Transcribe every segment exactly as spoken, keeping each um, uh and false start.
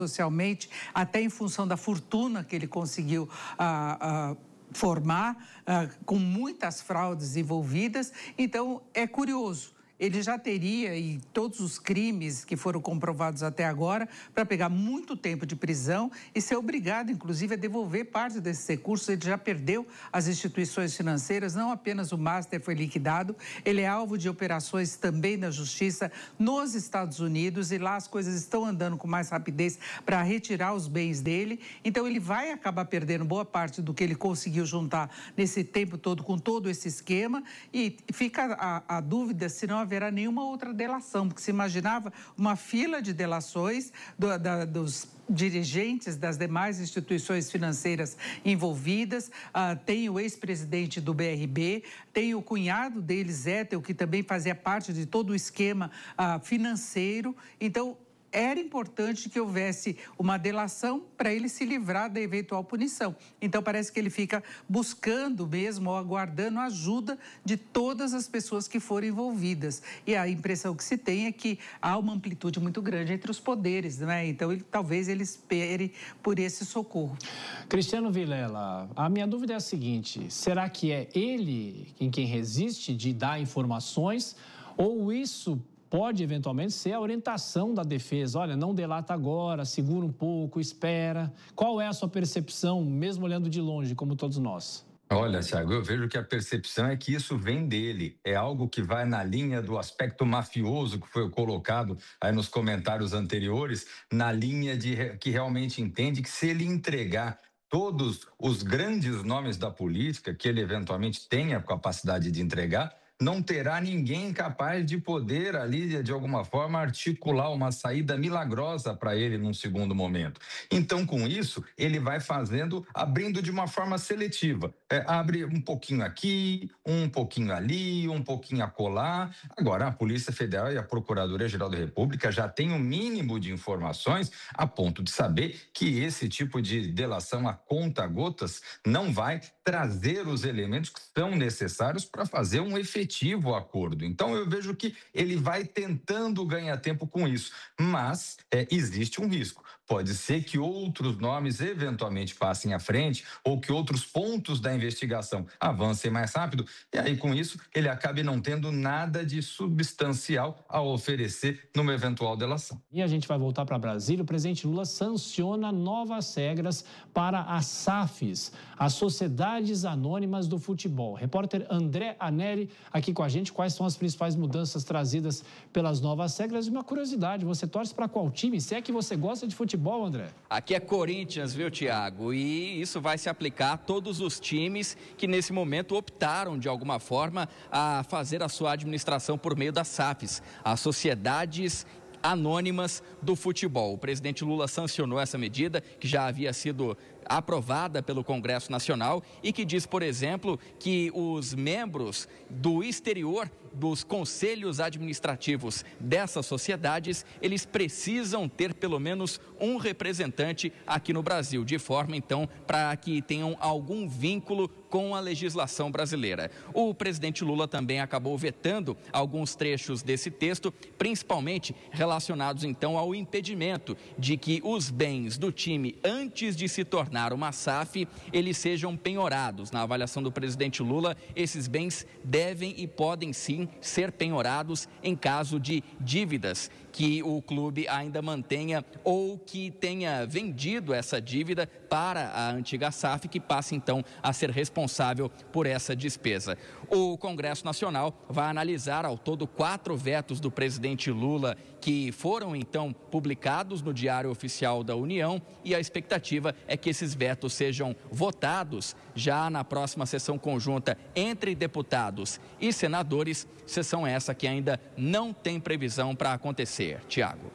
socialmente, até em função da fortuna que ele conseguiu ah, ah, formar, ah, com muitas fraudes envolvidas. Então, é curioso. Ele já teria, e todos os crimes que foram comprovados até agora, para pegar muito tempo de prisão e ser obrigado, inclusive, a devolver parte desses recursos. Ele já perdeu as instituições financeiras, não apenas o Master foi liquidado, ele é alvo de operações também da Justiça nos Estados Unidos, e lá as coisas estão andando com mais rapidez para retirar os bens dele. Então, ele vai acabar perdendo boa parte do que ele conseguiu juntar nesse tempo todo, com todo esse esquema, e fica a, a dúvida se não haverá nenhuma outra delação, porque se imaginava uma fila de delações do, da, dos dirigentes das demais instituições financeiras envolvidas. Uh, tem o ex-presidente do B R B, tem o cunhado dele, Zettel, que também fazia parte de todo o esquema uh, financeiro. Então, era importante que houvesse uma delação para ele se livrar da eventual punição. Então, parece que ele fica buscando mesmo, ou aguardando a ajuda de todas as pessoas que foram envolvidas. E a impressão que se tem é que há uma amplitude muito grande entre os poderes, né? Então, ele, talvez ele espere por esse socorro. Cristiano Vilela, a minha dúvida é a seguinte: será que é ele em quem resiste de dar informações, ou isso pode, eventualmente, ser a orientação da defesa? Olha, não delata agora, segura um pouco, espera. Qual é a sua percepção, mesmo olhando de longe, como todos nós? Olha, Thiago, eu vejo que a percepção é que isso vem dele. É algo que vai na linha do aspecto mafioso que foi colocado aí nos comentários anteriores, na linha de que realmente entende que se ele entregar todos os grandes nomes da política, que ele eventualmente tenha a capacidade de entregar, não terá ninguém capaz de poder ali, de alguma forma, articular uma saída milagrosa para ele num segundo momento. Então, com isso, ele vai fazendo, abrindo de uma forma seletiva. É, abre um pouquinho aqui, um pouquinho ali, um pouquinho acolá. Agora, a Polícia Federal e a Procuradoria-Geral da República já têm um mínimo de informações a ponto de saber que esse tipo de delação a conta-gotas não vai trazer os elementos que são necessários para fazer um efetivo acordo. Então, eu vejo que ele vai tentando ganhar tempo com isso, mas é, existe um risco. Pode ser que outros nomes eventualmente passem à frente, ou que outros pontos da investigação avancem mais rápido, e aí, com isso, ele acabe não tendo nada de substancial a oferecer numa eventual delação. E a gente vai voltar para Brasília. O presidente Lula sanciona novas regras para as S A Fs, as Sociedades Anônimas do Futebol. Repórter André Anelli aqui com a gente. Quais são as principais mudanças trazidas pelas novas regras? E uma curiosidade, você torce para qual time? Se é que você gosta de futebol, André? Aqui é Corinthians, viu, Thiago? E isso vai se aplicar a todos os times que nesse momento optaram, de alguma forma, a fazer a sua administração por meio das S A Fs, as Sociedades Anônimas do Futebol. O presidente Lula sancionou essa medida, que já havia sido aprovada pelo Congresso Nacional, e que diz, por exemplo, que os membros do exterior dos conselhos administrativos dessas sociedades, eles precisam ter pelo menos um representante aqui no Brasil, de forma, então, para que tenham algum vínculo com a legislação brasileira. O presidente Lula também acabou vetando alguns trechos desse texto, principalmente relacionados, então, ao impedimento de que os bens do time, antes de se tornar uma S A F, eles sejam penhorados. Na avaliação do presidente Lula, esses bens devem e podem sim ser penhorados em caso de dívidas que o clube ainda mantenha ou que tenha vendido essa dívida para a antiga S A F, que passe então a ser responsável por essa despesa. O Congresso Nacional vai analisar ao todo quatro vetos do presidente Lula que foram então publicados no Diário Oficial da União, e a expectativa é que esses vetos sejam votados já na próxima sessão conjunta entre deputados e senadores, sessão essa que ainda não tem previsão para acontecer. Tiago.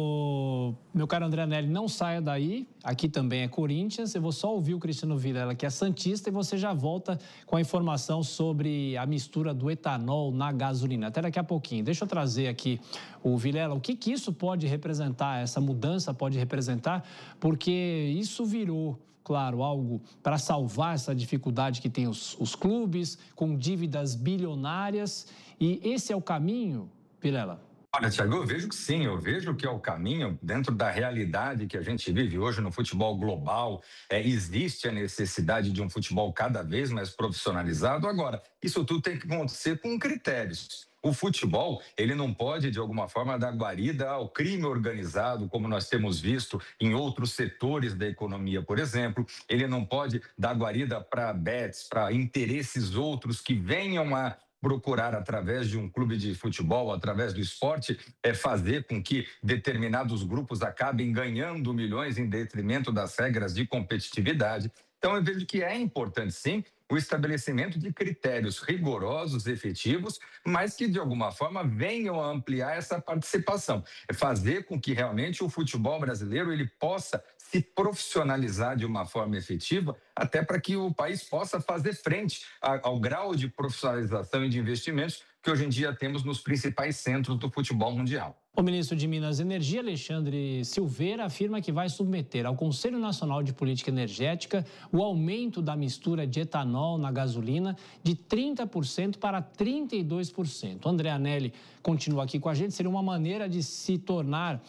Ô, meu caro André Anelli, não saia daí, aqui também é Corinthians, eu vou só ouvir o Cristiano Vilela, que é santista, e você já volta com a informação sobre a mistura do etanol na gasolina. Até daqui a pouquinho. Deixa eu trazer aqui o Vilela, o que que isso pode representar, essa mudança pode representar, porque isso virou, claro, algo para salvar essa dificuldade que tem os, os clubes, com dívidas bilionárias, e esse é o caminho, Vilela? Olha, Thiago, eu vejo que sim, eu vejo que é o caminho dentro da realidade que a gente vive hoje no futebol global. É, existe a necessidade de um futebol cada vez mais profissionalizado. Agora, isso tudo tem que acontecer com critérios. O futebol, ele não pode, de alguma forma, dar guarida ao crime organizado, como nós temos visto em outros setores da economia, por exemplo. Ele não pode dar guarida para bets, para interesses outros que venham a procurar, através de um clube de futebol, através do esporte, é fazer com que determinados grupos acabem ganhando milhões em detrimento das regras de competitividade. Então, eu vejo que é importante, sim, o estabelecimento de critérios rigorosos, efetivos, mas que, de alguma forma, venham a ampliar essa participação. É fazer com que, realmente, o futebol brasileiro ele possa se profissionalizar de uma forma efetiva, até para que o país possa fazer frente ao grau de profissionalização e de investimentos que hoje em dia temos nos principais centros do futebol mundial. O ministro de Minas e Energia, Alexandre Silveira, afirma que vai submeter ao Conselho Nacional de Política Energética o aumento da mistura de etanol na gasolina de trinta por cento para trinta e dois por cento. André Anelli continua aqui com a gente. Seria uma maneira de se tornar,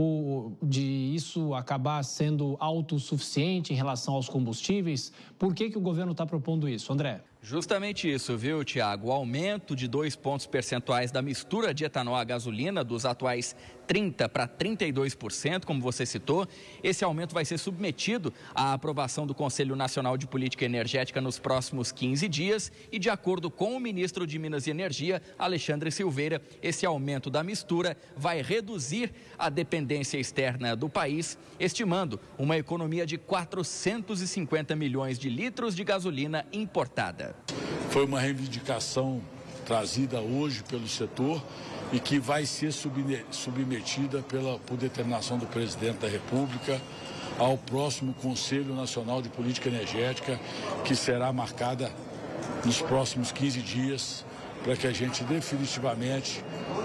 o, de isso acabar sendo autossuficiente em relação aos combustíveis? Por que que o governo está propondo isso, André? Justamente isso, viu, Tiago? O aumento de dois pontos percentuais da mistura de etanol à gasolina, dos atuais trinta para trinta e dois por cento, como você citou. Esse aumento vai ser submetido à aprovação do Conselho Nacional de Política Energética nos próximos quinze dias e, de acordo com o ministro de Minas e Energia, Alexandre Silveira, esse aumento da mistura vai reduzir a dependência externa do país, estimando uma economia de quatrocentos e cinquenta milhões de litros de gasolina importada. Foi uma reivindicação trazida hoje pelo setor e que vai ser submetida pela, por determinação do presidente da República ao próximo Conselho Nacional de Política Energética, que será marcada nos próximos quinze dias, para que a gente definitivamente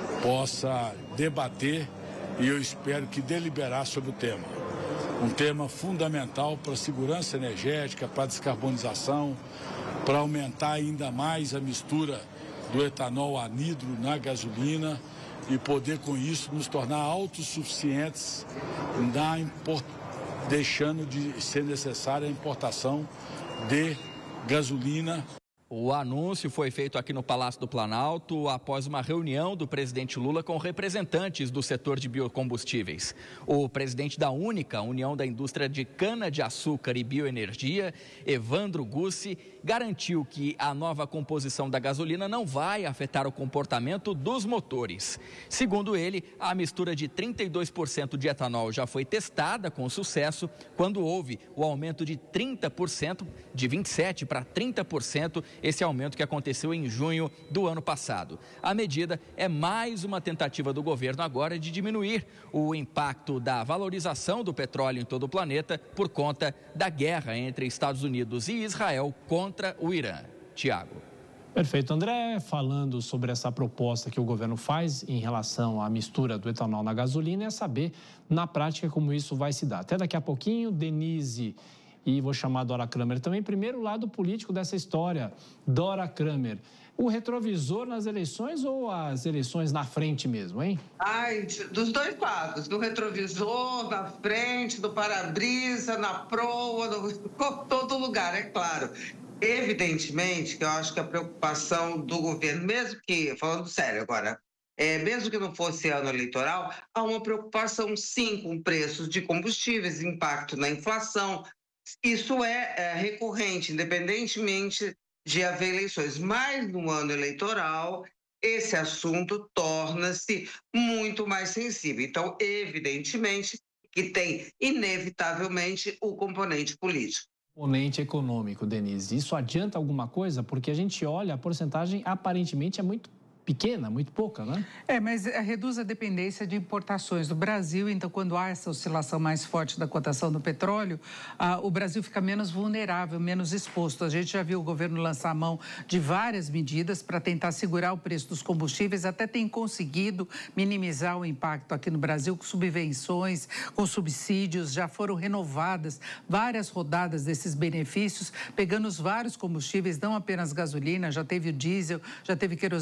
possa debater e eu espero que deliberar sobre o tema. Um tema fundamental para a segurança energética, para a descarbonização, para aumentar ainda mais a mistura do etanol anidro na gasolina e poder com isso nos tornar autossuficientes, na import... deixando de ser necessária a importação de gasolina. O anúncio foi feito aqui no Palácio do Planalto após uma reunião do presidente Lula com representantes do setor de biocombustíveis. O presidente da Única, União da Indústria de Cana-de-Açúcar e Bioenergia, Evandro Gussi, garantiu que a nova composição da gasolina não vai afetar o comportamento dos motores. Segundo ele, a mistura de trinta e dois por cento de etanol já foi testada com sucesso quando houve o aumento de trinta por cento, de vinte e sete por cento para trinta por cento, esse aumento que aconteceu em junho do ano passado. A medida é mais uma tentativa do governo agora de diminuir o impacto da valorização do petróleo em todo o planeta por conta da guerra entre Estados Unidos e Israel contra o Irã. Tiago. Perfeito, André. Falando sobre essa proposta que o governo faz em relação à mistura do etanol na gasolina, é saber na prática como isso vai se dar. Até daqui a pouquinho, Denise... E vou chamar a Dora Kramer também. Primeiro lado político dessa história. Dora Kramer, o retrovisor nas eleições ou as eleições na frente mesmo, hein? Ai, dos dois lados. Do retrovisor, na frente, do para-brisa, na proa, no... todo lugar, é claro. Evidentemente que eu acho que a preocupação do governo, mesmo que, falando sério agora, é, mesmo que não fosse ano eleitoral, há uma preocupação sim com preços de combustíveis, impacto na inflação. Isso é, é recorrente, independentemente de haver eleições. Mas no ano eleitoral, esse assunto torna-se muito mais sensível. Então, evidentemente, que tem, inevitavelmente, o componente político. Componente econômico, Denise. Isso adianta alguma coisa? Porque a gente olha, a porcentagem aparentemente é muito pequena, muito pouca, né? É, mas reduz a dependência de importações do Brasil. Então, quando há essa oscilação mais forte da cotação do petróleo, ah, o Brasil fica menos vulnerável, menos exposto. A gente já viu o governo lançar a mão de várias medidas para tentar segurar o preço dos combustíveis, até tem conseguido minimizar o impacto aqui no Brasil com subvenções, com subsídios. Já foram renovadas várias rodadas desses benefícios, pegando os vários combustíveis, não apenas gasolina, já teve o diesel, já teve querosene de avião,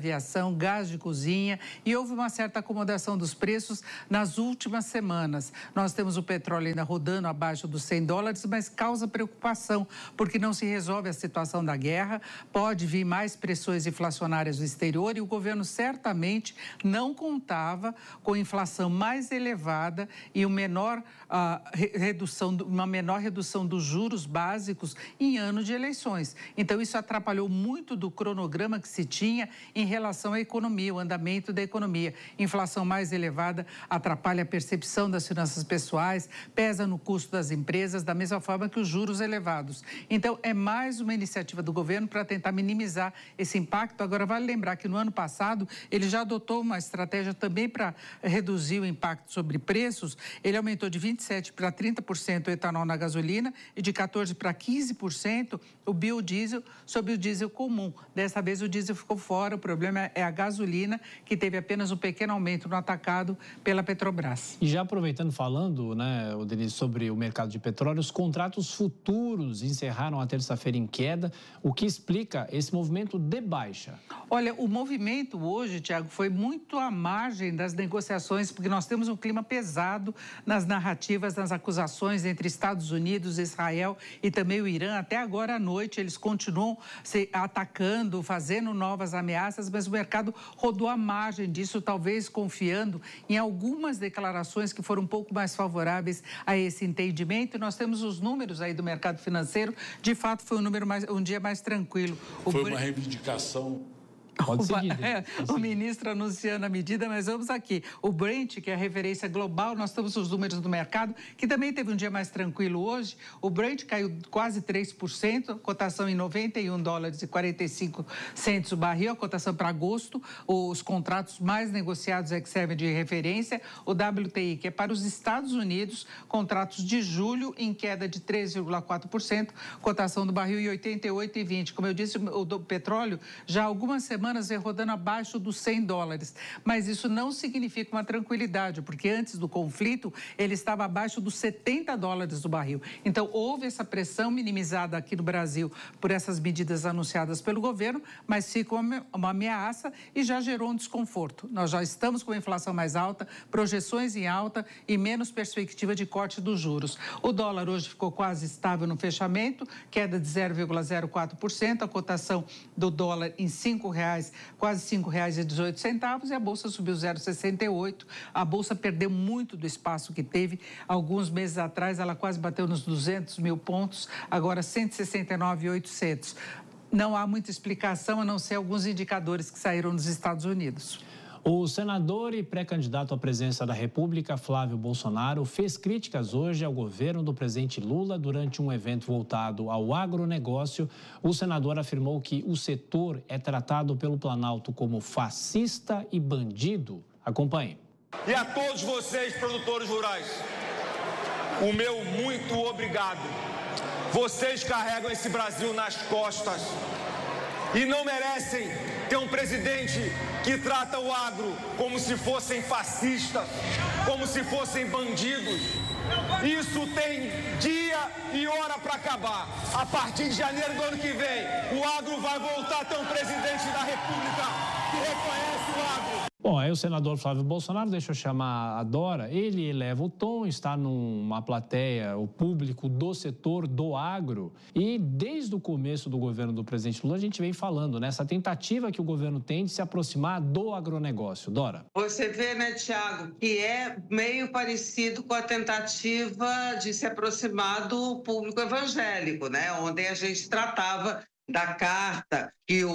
aviação, gás de cozinha e houve uma certa acomodação dos preços nas últimas semanas. Nós temos o petróleo ainda rodando abaixo dos cem dólares, mas causa preocupação, porque não se resolve a situação da guerra, pode vir mais pressões inflacionárias do exterior e o governo certamente não contava com inflação mais elevada e o menor, uh, redução, uma menor redução dos juros básicos em ano de eleições. Então, isso atrapalhou muito do cronograma que se tinha em relação à economia, o andamento da economia. Inflação mais elevada atrapalha a percepção das finanças pessoais, pesa no custo das empresas, da mesma forma que os juros elevados. Então, é mais uma iniciativa do governo para tentar minimizar esse impacto. Agora, vale lembrar que no ano passado, ele já adotou uma estratégia também para reduzir o impacto sobre preços. Ele aumentou de vinte e sete por cento para trinta por cento o etanol na gasolina e de quatorze por cento para quinze por cento o biodiesel sobre o diesel comum. Dessa vez o diesel ficou fora, o problema é a gasolina, que teve apenas um pequeno aumento no atacado pela Petrobras. E já aproveitando, falando, né, Denise, sobre o mercado de petróleo, os contratos futuros encerraram a terça-feira em queda, o que explica esse movimento de baixa. Olha, o movimento hoje, Tiago, foi muito à margem das negociações, porque nós temos um clima pesado nas narrativas, nas acusações entre Estados Unidos, Israel e também o Irã. Até agora à noite eles continuam se atacando, fazendo novas ameaças, mas o mercado rodou à margem disso, talvez confiando em algumas declarações que foram um pouco mais favoráveis a esse entendimento. Nós temos os números aí do mercado financeiro. De fato, foi um número mais, um dia mais tranquilo. O foi uma reivindicação. Pode seguir. É, o ministro anunciando a medida, mas vamos aqui. O Brent, que é a referência global, nós temos os números do mercado, que também teve um dia mais tranquilo hoje. O Brent caiu quase três por cento, cotação em noventa e um dólares e quarenta e cinco centos o barril, a cotação para agosto. Os contratos mais negociados é que servem de referência. O W T I, que é para os Estados Unidos, contratos de julho em queda de três vírgula quatro por cento, cotação do barril em oitenta e oito vírgula vinte. Como eu disse, o do petróleo já há algumas semanas vem rodando abaixo dos cem dólares. Mas isso não significa uma tranquilidade, porque antes do conflito ele estava abaixo dos setenta dólares do barril. Então houve essa pressão minimizada aqui no Brasil por essas medidas anunciadas pelo governo, mas fica uma ameaça e já gerou um desconforto. Nós já estamos com a inflação mais alta, projeções em alta e menos perspectiva de corte dos juros. O dólar hoje ficou quase estável no fechamento, queda de zero vírgula zero quatro por cento, a cotação do dólar em cinco reais, quase cinco reais e dezoito centavos, e a Bolsa subiu zero vírgula sessenta e oito. A Bolsa perdeu muito do espaço que teve. Alguns meses atrás, ela quase bateu nos duzentos mil pontos, agora cento e sessenta e nove mil e oitocentos. Não há muita explicação, a não ser alguns indicadores que saíram dos Estados Unidos. O senador e pré-candidato à presidência da República, Flávio Bolsonaro, fez críticas hoje ao governo do presidente Lula durante um evento voltado ao agronegócio. O senador afirmou que o setor é tratado pelo Planalto como fascista e bandido. Acompanhe. E a todos vocês, produtores rurais, o meu muito obrigado. Vocês carregam esse Brasil nas costas e não merecem ter um presidente que trata o agro como se fossem fascistas, como se fossem bandidos. Isso tem dia e hora para acabar. A partir de janeiro do ano que vem, o agro vai voltar a ter um presidente da República que reconhece o agro. Bom, aí o senador Flávio Bolsonaro, deixa eu chamar a Dora, ele eleva o tom, está numa plateia, o público do setor do agro, e desde o começo do governo do presidente Lula a gente vem falando nessa tentativa que o governo tem de se aproximar do agronegócio. Dora. Você vê, né, Tiago, que é meio parecido com a tentativa de se aproximar do público evangélico, né, onde a gente tratava da carta que o,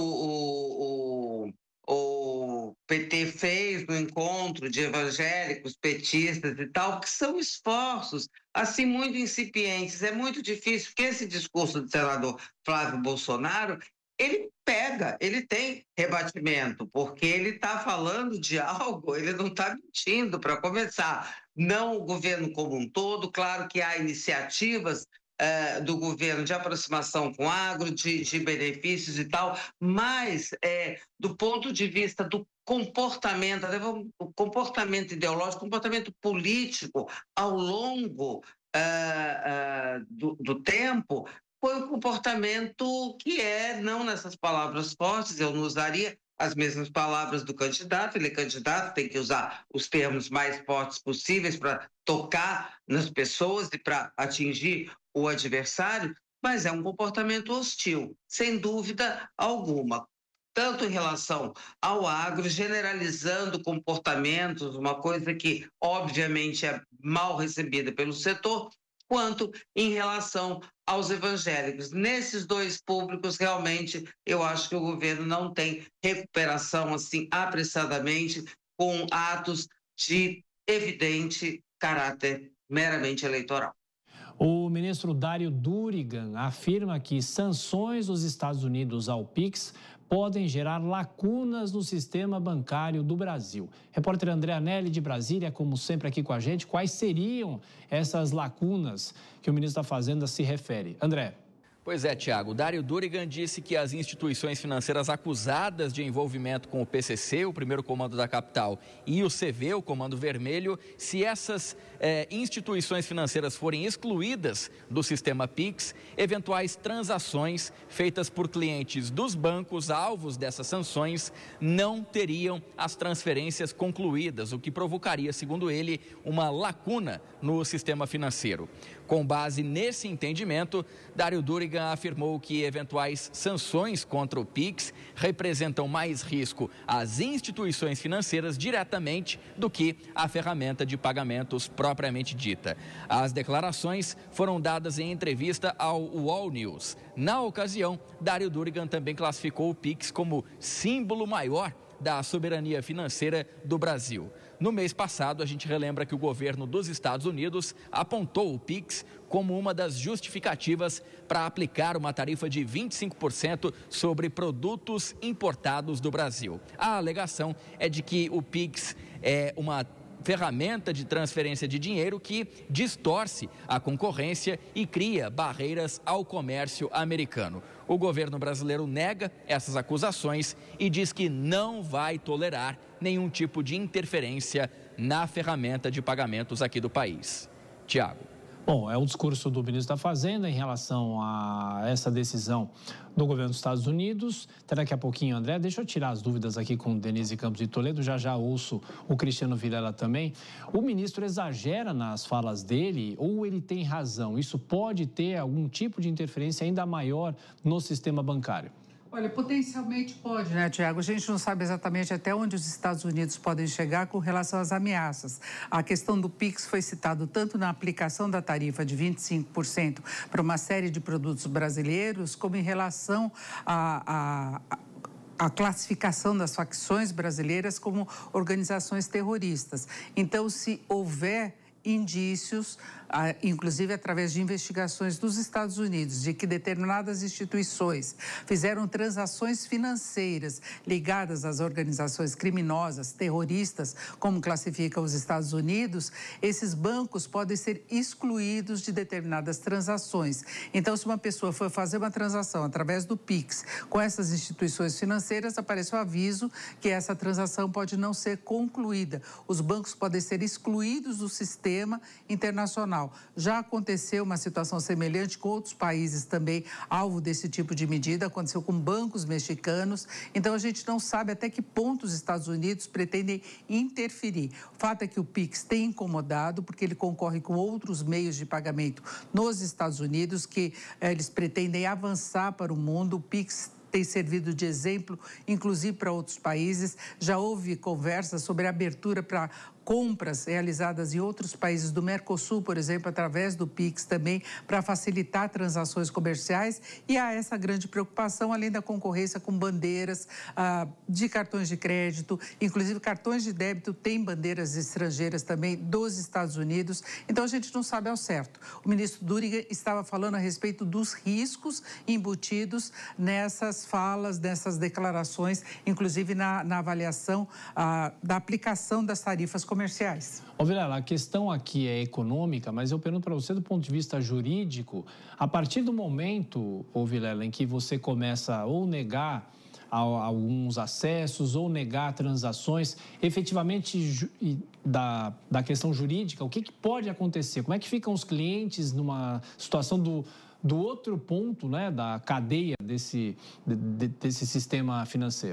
o, o o P T fez no encontro de evangélicos, petistas e tal, que são esforços, assim, muito incipientes. É muito difícil, porque esse discurso do senador Flávio Bolsonaro, ele pega, ele tem rebatimento, porque ele está falando de algo, ele não está mentindo, para começar. Não o governo como um todo, claro que há iniciativas Uh, do governo de aproximação com o agro, de, de benefícios e tal, mas é, do ponto de vista do comportamento, até o comportamento ideológico, comportamento político ao longo uh, uh, do, do tempo, foi um comportamento que é, não nessas palavras fortes, eu não usaria, as mesmas palavras do candidato, ele é candidato, tem que usar os termos mais fortes possíveis para tocar nas pessoas e para atingir o adversário, mas é um comportamento hostil, sem dúvida alguma. Tanto em relação ao agro, generalizando comportamentos, uma coisa que obviamente é mal recebida pelo setor, quanto em relação aos evangélicos. Nesses dois públicos, realmente, eu acho que o governo não tem recuperação assim apressadamente, com atos de evidente caráter meramente eleitoral. O ministro Dário Durigan afirma que sanções dos Estados Unidos ao Pix podem gerar lacunas no sistema bancário do Brasil. Repórter André Anelli, de Brasília, como sempre aqui com a gente, quais seriam essas lacunas que o ministro da Fazenda se refere? André. Pois é, Tiago. Dário Durigan disse que as instituições financeiras acusadas de envolvimento com o P C C, o primeiro comando da capital, e o C V, o comando vermelho, se essas eh, instituições financeiras forem excluídas do sistema Pix, eventuais transações feitas por clientes dos bancos alvos dessas sanções não teriam as transferências concluídas, o que provocaria, segundo ele, uma lacuna no sistema financeiro. Com base nesse entendimento, Dário Durigan afirmou que eventuais sanções contra o Pix representam mais risco às instituições financeiras diretamente do que a ferramenta de pagamentos propriamente dita. As declarações foram dadas em entrevista ao U O L News. Na ocasião, Dário Durigan também classificou o Pix como símbolo maior da soberania financeira do Brasil. No mês passado, a gente relembra que o governo dos Estados Unidos apontou o Pix como uma das justificativas para aplicar uma tarifa de vinte e cinco por cento sobre produtos importados do Brasil. A alegação é de que o Pix é uma ferramenta de transferência de dinheiro que distorce a concorrência e cria barreiras ao comércio americano. O governo brasileiro nega essas acusações e diz que não vai tolerar nenhum tipo de interferência na ferramenta de pagamentos aqui do país. Tiago. Bom, é o discurso do ministro da Fazenda em relação a essa decisão do governo dos Estados Unidos. Até daqui a pouquinho, André. Deixa eu tirar as dúvidas aqui com Denise Campos de Toledo. Já já ouço o Cristiano Vilela também. O ministro exagera nas falas dele ou ele tem razão? Isso pode ter algum tipo de interferência ainda maior no sistema bancário? Olha, potencialmente pode, né, Tiago? A gente não sabe exatamente até onde os Estados Unidos podem chegar com relação às ameaças. A questão do Pix foi citado tanto na aplicação da tarifa de vinte e cinco por cento para uma série de produtos brasileiros, como em relação a, a a classificação das facções brasileiras como organizações terroristas. Então, se houver indícios, inclusive através de investigações dos Estados Unidos, de que determinadas instituições fizeram transações financeiras ligadas às organizações criminosas, terroristas, como classificam os Estados Unidos, esses bancos podem ser excluídos de determinadas transações. Então, se uma pessoa for fazer uma transação através do Pix com essas instituições financeiras, aparece o aviso que essa transação pode não ser concluída. Os bancos podem ser excluídos do sistema internacional. Já aconteceu uma situação semelhante com outros países também, alvo desse tipo de medida, aconteceu com bancos mexicanos. Então, a gente não sabe até que ponto os Estados Unidos pretendem interferir. O fato é que o Pix tem incomodado, porque ele concorre com outros meios de pagamento nos Estados Unidos, que eh, eles pretendem avançar para o mundo. O Pix tem servido de exemplo, inclusive para outros países. Já houve conversas sobre a abertura para compras realizadas em outros países do Mercosul, por exemplo, através do Pix também, para facilitar transações comerciais. E há essa grande preocupação, além da concorrência com bandeiras ah, de cartões de crédito, inclusive cartões de débito têm bandeiras estrangeiras também dos Estados Unidos. Então, a gente não sabe ao certo. O ministro Durigan estava falando a respeito dos riscos embutidos nessas falas, nessas declarações, inclusive na, na avaliação ah, da aplicação das tarifas comerciais. Ô, Vilela, a questão aqui é econômica, mas eu pergunto para você do ponto de vista jurídico, a partir do momento, ô, Vilela, em que você começa a ou negar alguns acessos ou negar transações, efetivamente da, da questão jurídica, o que, que pode acontecer? Como é que ficam os clientes numa situação do, do outro ponto, né, da cadeia desse, de, desse sistema financeiro?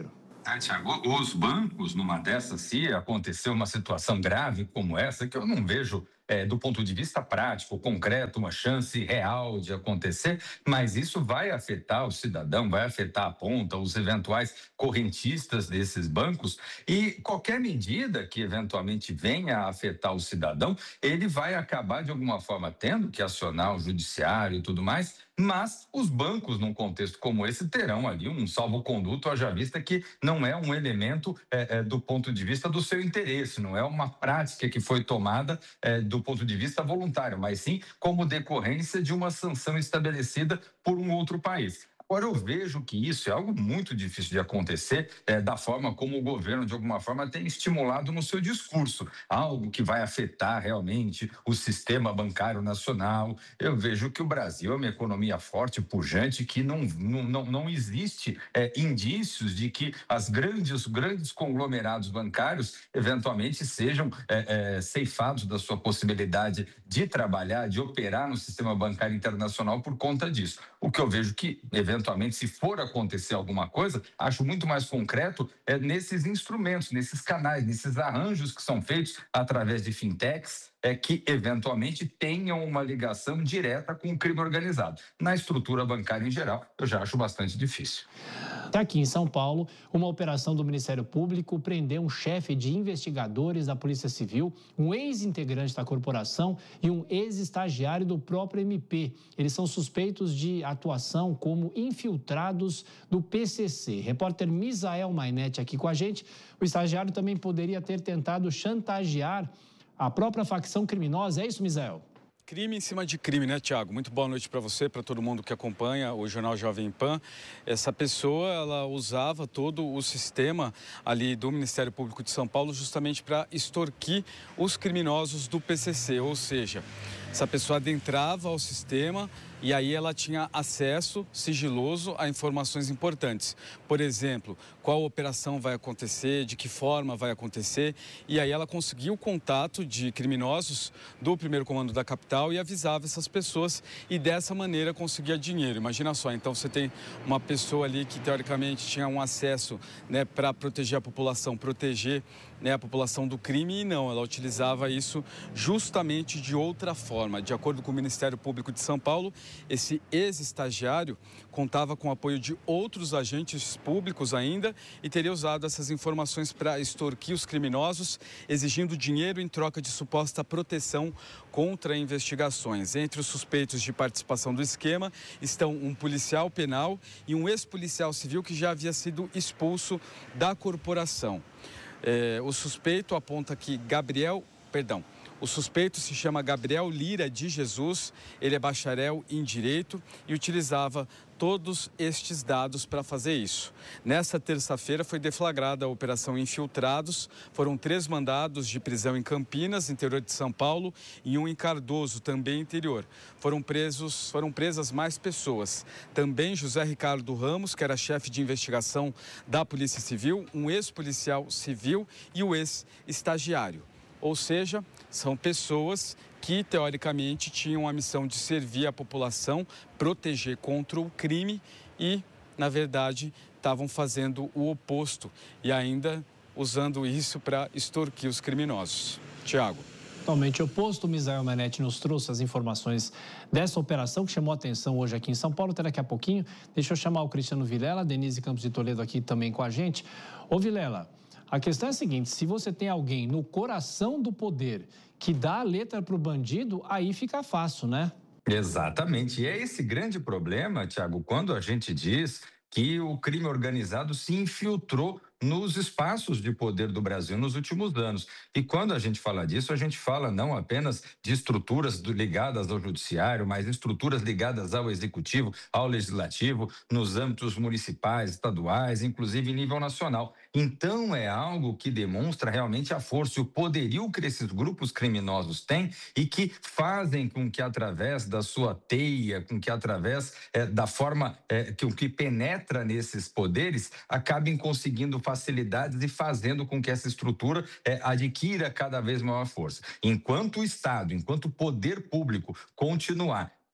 Ah, Tiago, os bancos, numa dessas, se acontecer uma situação grave como essa, que eu não vejo, é, do ponto de vista prático, concreto, uma chance real de acontecer, mas isso vai afetar o cidadão, vai afetar a ponta, os eventuais correntistas desses bancos, e qualquer medida que eventualmente venha a afetar o cidadão, ele vai acabar, de alguma forma, tendo que acionar o judiciário e tudo mais, mas os bancos, num contexto como esse, terão ali um salvo-conduto, haja vista que não é um elemento é, é, do ponto de vista do seu interesse, não é uma prática que foi tomada é, do ponto de vista voluntário, mas sim como decorrência de uma sanção estabelecida por um outro país. Agora, eu vejo que isso é algo muito difícil de acontecer, é, da forma como o governo, de alguma forma, tem estimulado no seu discurso, algo que vai afetar realmente o sistema bancário nacional. Eu vejo que o Brasil é uma economia forte, pujante, que não, não, não existe é, indícios de que as grandes, os grandes conglomerados bancários, eventualmente, sejam é, é, ceifados da sua possibilidade de trabalhar, de operar no sistema bancário internacional por conta disso. O que eu vejo que, eventualmente, se for acontecer alguma coisa, acho muito mais concreto é, nesses instrumentos, nesses canais, nesses arranjos que são feitos através de fintechs, é, que eventualmente tenham uma ligação direta com o crime organizado. Na estrutura bancária em geral, eu já acho bastante difícil. Aqui em São Paulo, uma operação do Ministério Público prendeu um chefe de investigadores da Polícia Civil, um ex-integrante da corporação e um ex-estagiário do próprio M P. Eles são suspeitos de atuação como infiltrados do P C C. Repórter Misael Mainetti aqui com a gente. O estagiário também poderia ter tentado chantagear a própria facção criminosa. É isso, Misael? Crime em cima de crime, né, Tiago? Muito boa noite para você, para todo mundo que acompanha o Jornal Jovem Pan. Essa pessoa, ela usava todo o sistema ali do Ministério Público de São Paulo justamente para extorquir os criminosos do P C C, ou seja, essa pessoa adentrava ao sistema e aí ela tinha acesso sigiloso a informações importantes. Por exemplo, qual operação vai acontecer, de que forma vai acontecer. E aí ela conseguia o contato de criminosos do primeiro comando da capital e avisava essas pessoas e dessa maneira conseguia dinheiro. Imagina só, então você tem uma pessoa ali que teoricamente tinha um acesso, né, para proteger a população, proteger, né, a população do crime, e não, ela utilizava isso justamente de outra forma. De acordo com o Ministério Público de São Paulo, esse ex-estagiário contava com o apoio de outros agentes públicos ainda e teria usado essas informações para extorquir os criminosos, exigindo dinheiro em troca de suposta proteção contra investigações. Entre os suspeitos de participação do esquema estão um policial penal e um ex-policial civil que já havia sido expulso da corporação. É, o suspeito aponta que Gabriel, perdão, o suspeito se chama Gabriel Lira de Jesus, ele é bacharel em Direito e utilizava todos estes dados para fazer isso. Nessa terça-feira foi deflagrada a Operação Infiltrados, foram três mandados de prisão em Campinas, interior de São Paulo, e um em Cardoso, também interior. Foram presos, foram presas mais pessoas. Também José Ricardo Ramos, que era chefe de investigação da Polícia Civil, um ex-policial civil e o ex-estagiário. Ou seja, são pessoas que, teoricamente, tinham a missão de servir a população, proteger contra o crime e, na verdade, estavam fazendo o oposto e ainda usando isso para extorquir os criminosos. Tiago. Totalmente oposto, o Misael Mainetti nos trouxe as informações dessa operação que chamou a atenção hoje aqui em São Paulo. Até daqui a pouquinho, deixa eu chamar o Cristiano Vilela, Denise Campos de Toledo aqui também com a gente. Ô Vilela, a questão é a seguinte, se você tem alguém no coração do poder que dá a letra para o bandido, aí fica fácil, né? Exatamente. E é esse grande problema, Tiago, quando a gente diz que o crime organizado se infiltrou nos espaços de poder do Brasil nos últimos anos. E quando a gente fala disso, a gente fala não apenas de estruturas ligadas ao judiciário, mas estruturas ligadas ao executivo, ao legislativo, nos âmbitos municipais, estaduais, inclusive em nível nacional. Então é algo que demonstra realmente a força e o poderio que esses grupos criminosos têm e que fazem com que através da sua teia, com que através é, da forma é, que o que penetra nesses poderes, acabem conseguindo facilidades e fazendo com que essa estrutura é, adquira cada vez maior força. Enquanto o Estado, enquanto o poder público continuar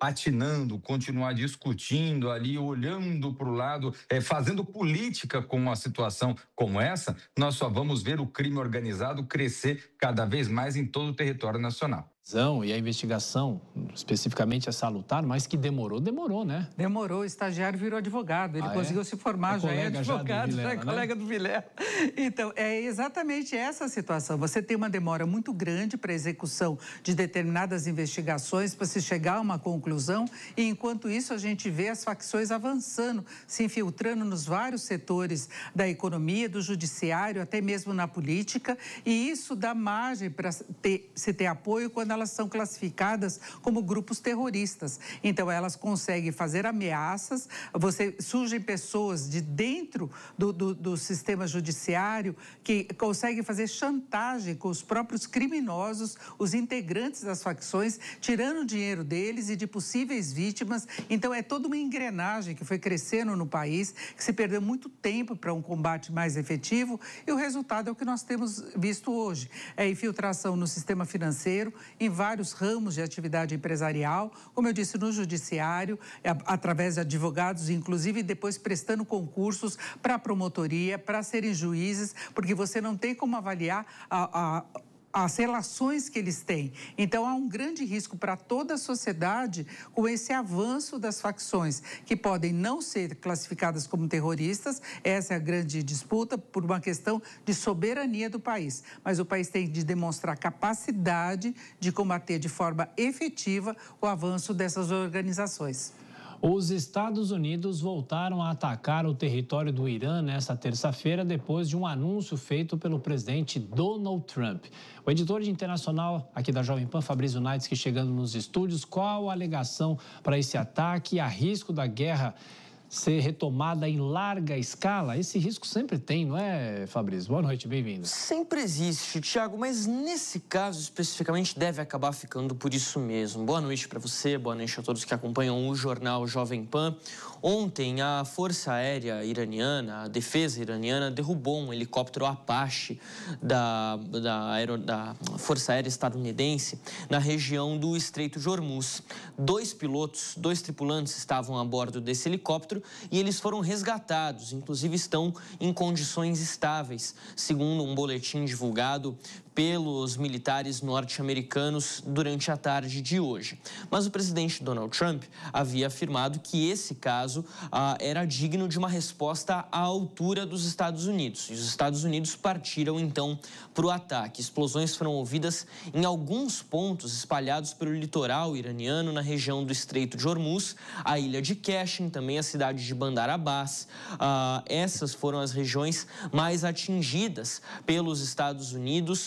patinando, continuar discutindo ali, olhando para o lado, é, fazendo política com uma situação como essa, nós só vamos ver o crime organizado crescer cada vez mais em todo o território nacional. E a investigação, especificamente, é salutar, mas que demorou, demorou, né? Demorou, o estagiário virou advogado, ele ah, conseguiu é? se formar, é já é advogado, já, já é né? colega do Vilela. Então, é exatamente essa situação. Você tem uma demora muito grande para a execução de determinadas investigações, para se chegar a uma conclusão, e enquanto isso a gente vê as facções avançando, se infiltrando nos vários setores da economia, do judiciário, até mesmo na política, e isso dá margem para ter, se ter apoio quando elas são classificadas como grupos terroristas. Então, elas conseguem fazer ameaças, você, surgem pessoas de dentro do, do, do sistema judiciário que conseguem fazer chantagem com os próprios criminosos, os integrantes das facções, tirando o dinheiro deles e de possíveis vítimas. Então, é toda uma engrenagem que foi crescendo no país, que se perdeu muito tempo para um combate mais efetivo, e o resultado é o que nós temos visto hoje. É infiltração no sistema financeiro, em vários ramos de atividade empresarial, como eu disse, no judiciário, através de advogados, inclusive depois prestando concursos para a promotoria, para serem juízes, porque você não tem como avaliar a, a as relações que eles têm. Então, há um grande risco para toda a sociedade com esse avanço das facções, que podem não ser classificadas como terroristas, essa é a grande disputa, por uma questão de soberania do país. Mas o país tem de demonstrar capacidade de combater de forma efetiva o avanço dessas organizações. Os Estados Unidos voltaram a atacar o território do Irã nesta terça-feira, depois de um anúncio feito pelo presidente Donald Trump. O editor de internacional aqui da Jovem Pan, Fabrício Naitsky, chegando nos estúdios. Qual a alegação para esse ataque e a risco da guerra ser retomada em larga escala? Esse risco sempre tem, não é, Fabrício? Boa noite, bem-vindo. Sempre existe, Tiago, mas nesse caso especificamente deve acabar ficando por isso mesmo. Boa noite para você, boa noite a todos que acompanham o jornal Jovem Pan. Ontem, a Força Aérea Iraniana, a defesa iraniana, derrubou um helicóptero Apache da, da, aero, da Força Aérea estadunidense na região do Estreito de Hormuz. Dois pilotos, dois tripulantes estavam a bordo desse helicóptero e eles foram resgatados, inclusive estão em condições estáveis, segundo um boletim divulgado pelos militares norte-americanos durante a tarde de hoje. Mas o presidente Donald Trump havia afirmado que esse caso ah, era digno de uma resposta à altura dos Estados Unidos. E os Estados Unidos partiram, então, para o ataque. Explosões foram ouvidas em alguns pontos espalhados pelo litoral iraniano, na região do Estreito de Hormuz, a ilha de Qashem, também a cidade de Bandar Abbas. Ah, essas foram as regiões mais atingidas pelos Estados Unidos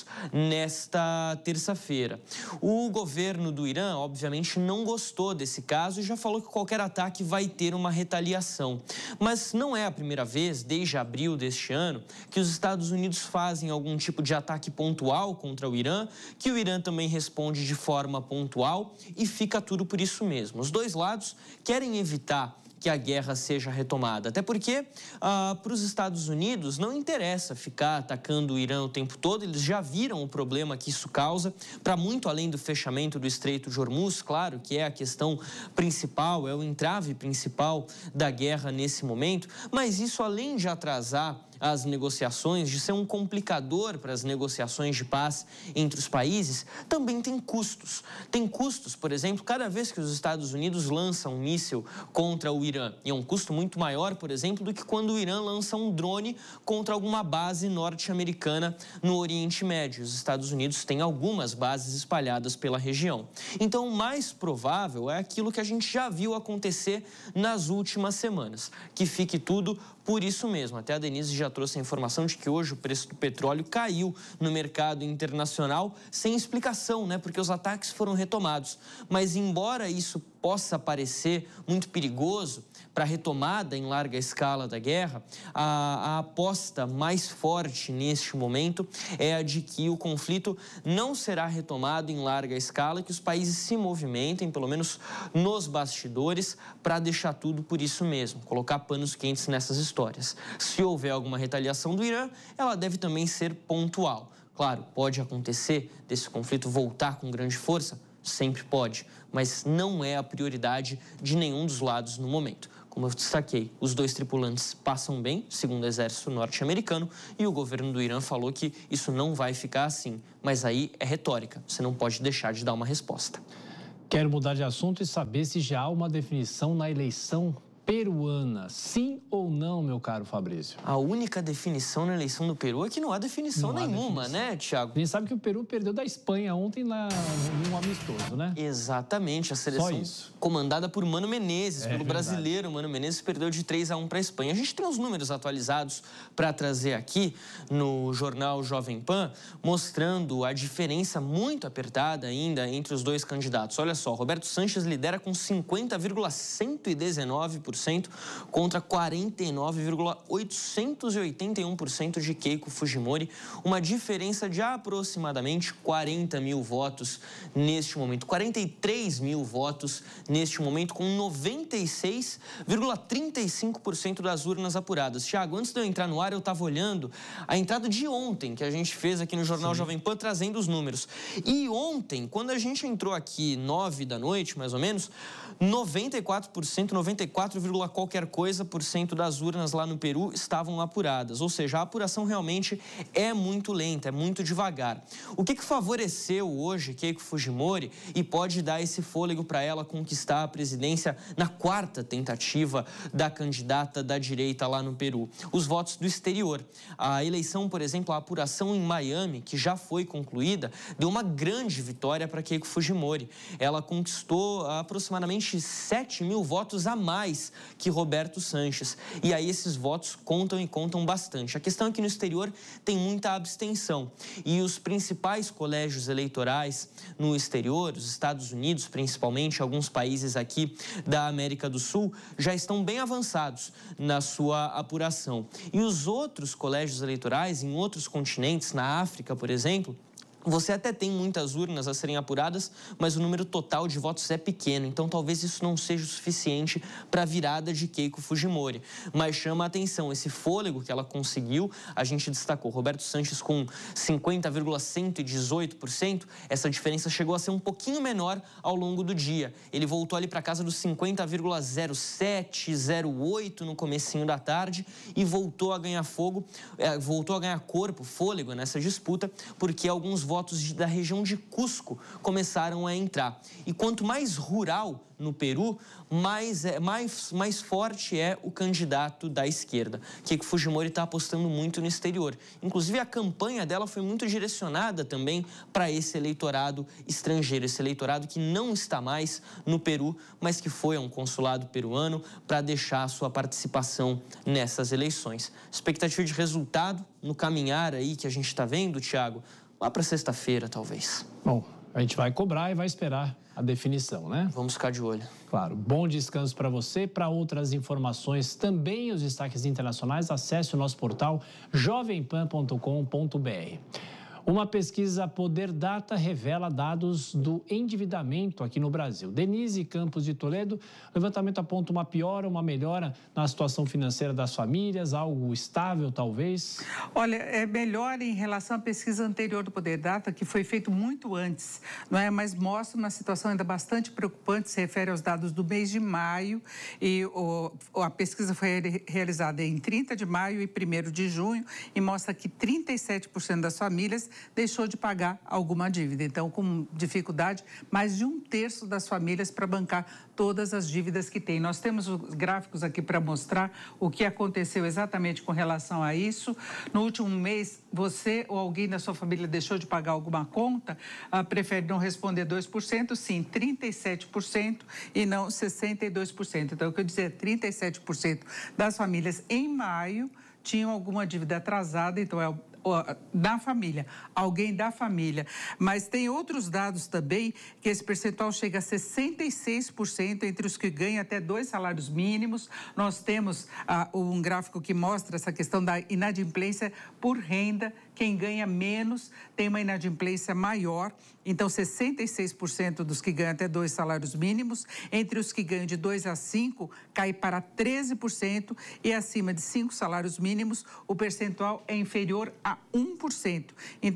nesta terça-feira. O governo do Irã, obviamente, não gostou desse caso e já falou que qualquer ataque vai ter uma retaliação. Mas não é a primeira vez, desde abril deste ano, que os Estados Unidos fazem algum tipo de ataque pontual contra o Irã, que o Irã também responde de forma pontual e fica tudo por isso mesmo. Os dois lados querem evitar que a guerra seja retomada. Até porque, ah, para os Estados Unidos, não interessa ficar atacando o Irã o tempo todo, eles já viram o problema que isso causa, para muito além do fechamento do Estreito de Hormuz, claro, que é a questão principal, é o entrave principal da guerra nesse momento, mas isso, além de atrasar as negociações, de ser um complicador para as negociações de paz entre os países, também tem custos. Tem custos, por exemplo, cada vez que os Estados Unidos lançam um míssil contra o Irã. E é um custo muito maior, por exemplo, do que quando o Irã lança um drone contra alguma base norte-americana no Oriente Médio. Os Estados Unidos têm algumas bases espalhadas pela região. Então, o mais provável é aquilo que a gente já viu acontecer nas últimas semanas, que fique tudo por isso mesmo. Até a Denise já trouxe a informação de que hoje o preço do petróleo caiu no mercado internacional sem explicação, né? Porque os ataques foram retomados. Mas embora isso possa parecer muito perigoso para a retomada em larga escala da guerra, a, a aposta mais forte neste momento é a de que o conflito não será retomado em larga escala, que os países se movimentem, pelo menos nos bastidores, para deixar tudo por isso mesmo, colocar panos quentes nessas histórias. Se houver alguma retaliação do Irã, ela deve também ser pontual. Claro, pode acontecer desse conflito voltar com grande força? sempre pode, mas não é a prioridade de nenhum dos lados no momento. Como eu destaquei, os dois tripulantes passam bem, segundo o exército norte-americano, e o governo do Irã falou que isso não vai ficar assim. Mas aí é retórica, você não pode deixar de dar uma resposta. Quero mudar de assunto e saber se já há uma definição na eleição peruana. Sim ou não, meu caro Fabrício? A única definição na eleição do Peru é que não há definição não nenhuma, há definição. né, Thiago? A gente sabe que o Peru perdeu da Espanha ontem na, num amistoso, né? Exatamente, a seleção comandada por Mano Menezes, é, pelo verdade. brasileiro Mano Menezes, perdeu de três a um para a Espanha. A gente tem os números atualizados para trazer aqui no jornal Jovem Pan, mostrando a diferença muito apertada ainda entre os dois candidatos. Olha só, Roberto Sanches lidera com cinquenta vírgula cento e dezenove por cento contra quarenta e nove vírgula oitocentos e oitenta e um por cento de Keiko Fujimori, uma diferença de aproximadamente quarenta mil votos neste momento, quarenta e três mil votos neste momento, com noventa e seis vírgula trinta e cinco por cento das urnas apuradas. Thiago, antes de eu entrar no ar, eu estava olhando a entrada de ontem, que a gente fez aqui no Jornal Sim. Jovem Pan, trazendo os números. E ontem, quando a gente entrou aqui, nove da noite, mais ou menos, noventa e quatro por cento, noventa e quatro vírgula qualquer coisa por cento das urnas lá no Peru estavam apuradas. Ou seja, a apuração realmente é muito lenta, é muito devagar. O que, que favoreceu hoje Keiko Fujimori e pode dar esse fôlego para ela conquistar a presidência na quarta tentativa da candidata da direita lá no Peru? Os votos do exterior. A eleição, por exemplo, a apuração em Miami, que já foi concluída, deu uma grande vitória para Keiko Fujimori. Ela conquistou aproximadamente sete mil votos a mais que Roberto Sanches. E aí esses votos contam e contam bastante. A questão é que no exterior tem muita abstenção. E os principais colégios eleitorais no exterior, os Estados Unidos principalmente, alguns países aqui da América do Sul, já estão bem avançados na sua apuração. E os outros colégios eleitorais em outros continentes, na África, por exemplo, você até tem muitas urnas a serem apuradas, mas o número total de votos é pequeno, então talvez isso não seja o suficiente para a virada de Keiko Fujimori. Mas chama a atenção esse fôlego que ela conseguiu, a gente destacou, Roberto Sanches com cinquenta vírgula cento e dezoito por cento, essa diferença chegou a ser um pouquinho menor ao longo do dia. Ele voltou ali para casa dos cinquenta vírgula zero sete, zero oito no comecinho da tarde e voltou a ganhar fogo, é, voltou a ganhar corpo, fôlego nessa disputa, porque alguns votos votos da região de Cusco começaram a entrar. E quanto mais rural no Peru, mais, é, mais, mais forte é o candidato da esquerda. Keiko Fujimori está apostando muito no exterior. Inclusive, a campanha dela foi muito direcionada também para esse eleitorado estrangeiro, esse eleitorado que não está mais no Peru, mas que foi a um consulado peruano para deixar a sua participação nessas eleições. Expectativa de resultado no caminhar aí que a gente está vendo, Thiago, lá para sexta-feira, talvez. Bom, a gente vai cobrar e vai esperar a definição, né? Vamos ficar de olho. Claro. Bom descanso para você. Para outras informações, também os destaques internacionais, acesse o nosso portal jovem pan ponto com ponto br. Uma pesquisa Poder Data revela dados do endividamento aqui no Brasil. Denise Campos de Toledo, o levantamento aponta uma piora, uma melhora na situação financeira das famílias, algo estável talvez? Olha, é melhor em relação à pesquisa anterior do Poder Data, que foi feito muito antes, não é? Mas mostra uma situação ainda bastante preocupante, se refere aos dados do mês de maio, e o, a pesquisa foi realizada em trinta de maio e primeiro de junho, e mostra que trinta e sete por cento das famílias deixou de pagar alguma dívida. Então, com dificuldade, mais de um terço das famílias para bancar todas as dívidas que tem. Nós temos os gráficos aqui para mostrar o que aconteceu exatamente com relação a isso. No último mês, você ou alguém da sua família deixou de pagar alguma conta? Ah, prefere não responder dois por cento? Sim, trinta e sete por cento e não sessenta e dois por cento. Então, o que eu dizer, trinta e sete por cento das famílias em maio tinham alguma dívida atrasada, então é da família, alguém da família. Mas tem outros dados também, que esse percentual chega a sessenta e seis por cento entre os que ganham até dois salários mínimos. Nós temos ah, um gráfico que mostra essa questão da inadimplência por renda. Quem ganha menos tem uma inadimplência maior. Então, sessenta e seis por cento dos que ganham até dois salários mínimos. Entre os que ganham de dois a cinco, cai para treze por cento. E acima de cinco salários mínimos, o percentual é inferior a um por cento. Então,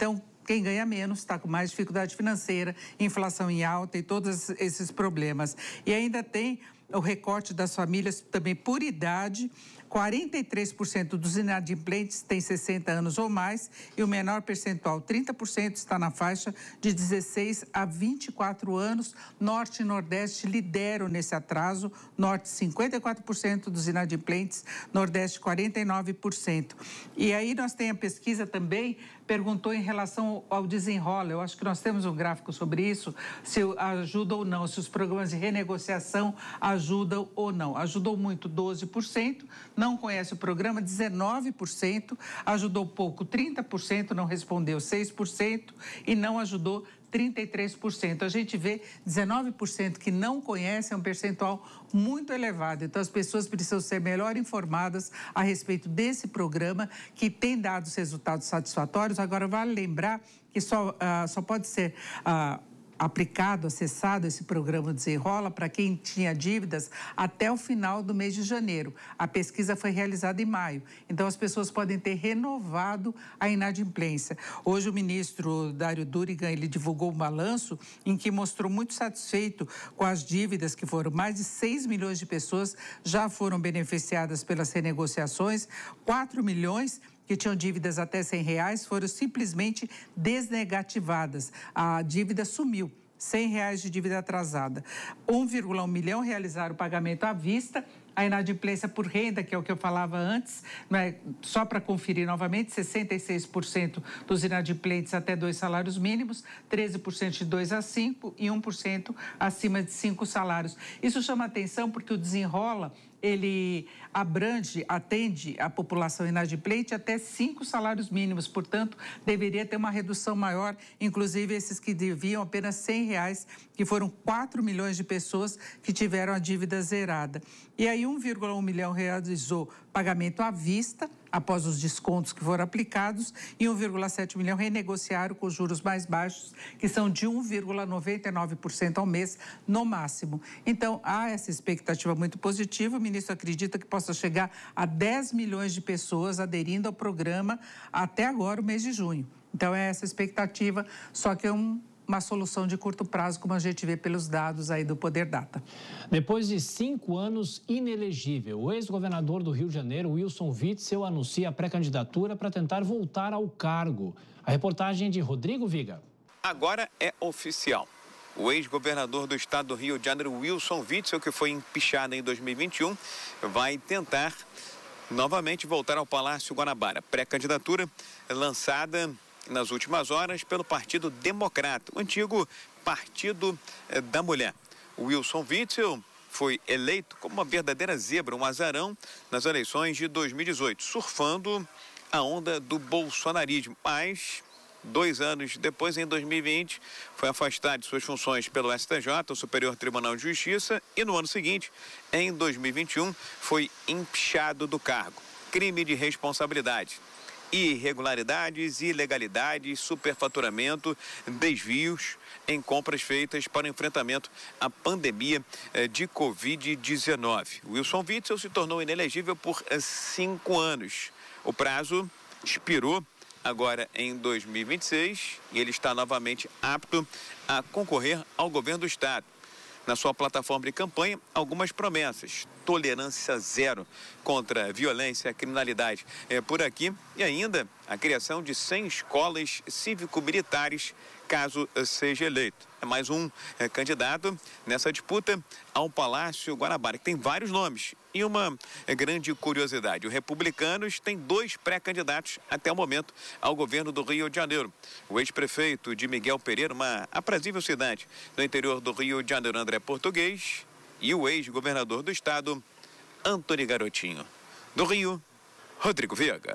quem ganha menos está com mais dificuldade financeira, inflação em alta e todos esses problemas. E ainda tem o recorte das famílias também por idade. quarenta e três por cento dos inadimplentes têm sessenta anos ou mais e o menor percentual, trinta por cento, está na faixa de dezesseis a vinte e quatro anos. Norte e Nordeste lideram nesse atraso. Norte, cinquenta e quatro por cento dos inadimplentes, Nordeste, quarenta e nove por cento. E aí nós temos a pesquisa também, perguntou em relação ao desenrola. Eu acho que nós temos um gráfico sobre isso, se ajuda ou não, se os programas de renegociação ajudam ou não. Ajudou muito, doze por cento. Não conhece o programa, dezenove por cento, ajudou pouco, trinta por cento, não respondeu, seis por cento e não ajudou, trinta e três por cento. A gente vê dezenove por cento que não conhece, é um percentual muito elevado. Então, as pessoas precisam ser melhor informadas a respeito desse programa, que tem dado resultados satisfatórios. Agora, vale lembrar que só, uh, só pode ser... Uh, aplicado, acessado esse programa Desenrola para quem tinha dívidas até o final do mês de janeiro. A pesquisa foi realizada em maio, então as pessoas podem ter renovado a inadimplência. Hoje o ministro Dário Durigan, ele divulgou um balanço em que mostrou muito satisfeito com as dívidas que foram mais de seis milhões de pessoas já foram beneficiadas pelas renegociações, quatro milhões que tinham dívidas até cem reais foram simplesmente desnegativadas. A dívida sumiu, cem reais de dívida atrasada. um vírgula um milhão realizaram o pagamento à vista. A inadimplência por renda, que é o que eu falava antes, né? Só para conferir novamente, sessenta e seis por cento dos inadimplentes até dois salários mínimos, treze por cento de dois a cinco e um por cento acima de cinco salários. Isso chama atenção porque o Desenrola, ele abrange, atende a população inadimplente até cinco salários mínimos, portanto, deveria ter uma redução maior, inclusive esses que deviam apenas cem reais, que foram quatro milhões de pessoas que tiveram a dívida zerada. E aí um vírgula um milhão realizou pagamento à vista, após os descontos que foram aplicados, e um vírgula sete milhão renegociaram com juros mais baixos, que são de um vírgula noventa e nove por cento ao mês, no máximo. Então, há essa expectativa muito positiva. O ministro acredita que possa chegar a dez milhões de pessoas aderindo ao programa até agora, o mês de junho. Então, é essa expectativa, só que é um... uma solução de curto prazo, como a gente vê pelos dados aí do Poder Data. Depois de cinco anos inelegível, o ex-governador do Rio de Janeiro, Wilson Witzel, anuncia a pré-candidatura para tentar voltar ao cargo. A reportagem de Rodrigo Viga. Agora é oficial. O ex-governador do estado do Rio de Janeiro, Wilson Witzel, que foi empichado em dois mil e vinte e um, vai tentar novamente voltar ao Palácio Guanabara. Pré-candidatura lançada nas últimas horas pelo Partido Democrata, o antigo Partido da Mulher. O Wilson Witzel foi eleito como uma verdadeira zebra, um azarão, nas eleições de dois mil e dezoito, surfando a onda do bolsonarismo. Mas, dois anos depois, em dois mil e vinte, foi afastado de suas funções pelo S T J, o Superior Tribunal de Justiça, e no ano seguinte, em dois mil e vinte e um, foi empichado do cargo. Crime de responsabilidade. Irregularidades, ilegalidades, superfaturamento, desvios em compras feitas para o enfrentamento à pandemia de covid dezenove. Wilson Witzel se tornou inelegível por cinco anos. O prazo expirou agora em dois mil e vinte e seis e ele está novamente apto a concorrer ao governo do estado. Na sua plataforma de campanha, algumas promessas. Tolerância zero contra a violência e a criminalidade é, por aqui. E ainda a criação de cem escolas cívico-militares, caso seja eleito. É mais um é, candidato nessa disputa ao Palácio Guanabara, que tem vários nomes. E uma é, grande curiosidade, os republicanos têm dois pré-candidatos até o momento ao governo do Rio de Janeiro. O ex-prefeito de Miguel Pereira, uma aprazível cidade no interior do Rio de Janeiro, André Português, e o ex-governador do estado, Antony Garotinho. Do Rio, Rodrigo Viga.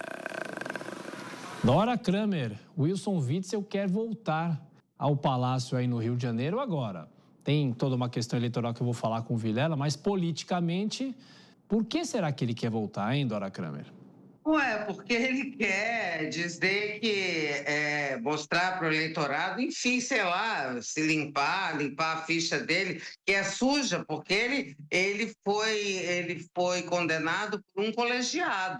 Dora Kramer, Wilson Witzel quer voltar ao Palácio aí no Rio de Janeiro agora. Tem toda uma questão eleitoral que eu vou falar com o Vilela, mas politicamente, por que será que ele quer voltar, hein, Dora Kramer? Ué, porque ele quer dizer que, é, mostrar para o eleitorado, enfim, sei lá, se limpar, limpar a ficha dele, que é suja, porque ele, ele, foi, ele foi condenado por um colegiado.